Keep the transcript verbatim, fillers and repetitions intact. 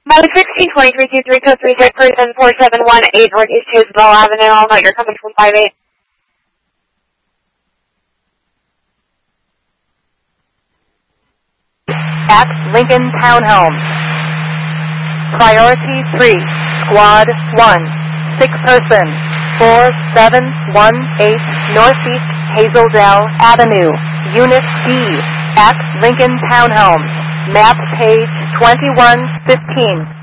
Mode sixteen twenty-three two three two three six person four seven one eight Northeast Isabel Avenue. I'll note you're coming from five eight. At Lincoln Townhomes. Priority three, Squad one, six person, four seven one eight Northeast Hazeldale Avenue, Unit D, at Lincoln Townhomes, map page twenty-one fifteen.